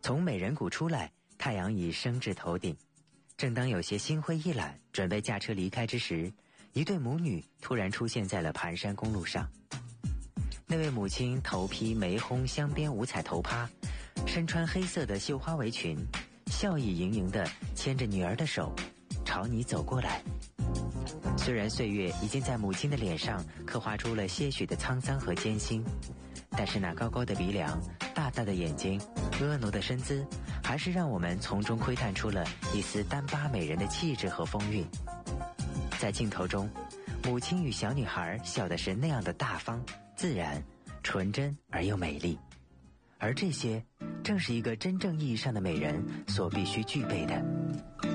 从美人谷出来，太阳已升至头顶。正当有些心灰意懒，准备驾车离开之时，一对母女突然出现在了盘山公路上。那位母亲头披玫红镶边五彩头帕，身穿黑色的绣花围裙，笑意盈盈地牵着女儿的手，朝你走过来。虽然岁月已经在母亲的脸上刻画出了些许的沧桑和艰辛，但是那高高的鼻梁、大大的眼睛、婀娜的身姿，还是让我们从中窥探出了一丝单巴美人的气质和风韵。在镜头中，母亲与小女孩笑的是那样的大方、自然、纯真而又美丽，而这些正是一个真正意义上的美人所必须具备的。